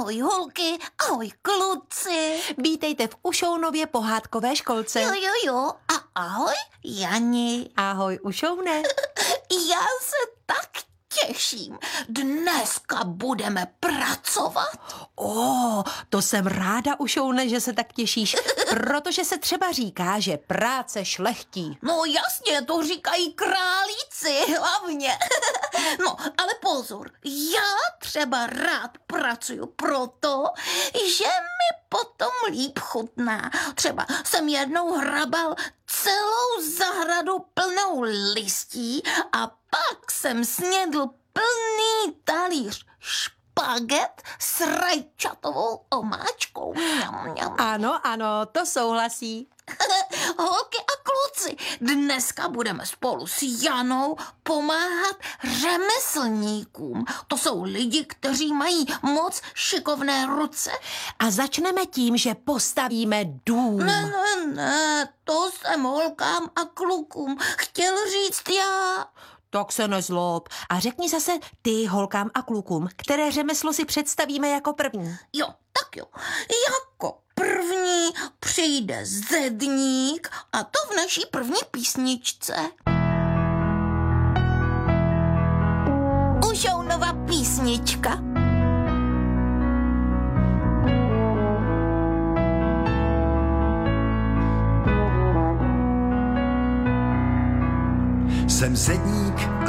Ahoj holky, ahoj kluci. Vítejte v Ušounově pohádkové školce. Jo. A ahoj Jani. Ahoj Ušoune. Já se tak těším. Dneska budeme pracovat. To jsem ráda, Ušoune, že se tak těšíš, protože se třeba říká, že práce šlechtí. No jasně, to říkají králíci hlavně. No, ale pozor, já třeba rád pracuju proto, že mi potom líp chutná. Třeba jsem jednou hrabal celou zahradu plnou listí a pak jsem snědl plný talíř špaget s rajčatovou omáčkou. Mňam. Ano, to souhlasí. Holky a kluci, dneska budeme spolu s Janou pomáhat řemeslníkům. To jsou lidi, kteří mají moc šikovné ruce. A začneme tím, že postavíme dům. Ne, to jsem holkám a klukům chtěl říct já. Tak se nezlob. A řekni zase ty holkám a klukům, které řemeslo si představíme jako první. Jo, tak jo. Jako první přijde zedník a to v naší první písničce. Ušounova písnička. Jsem zedník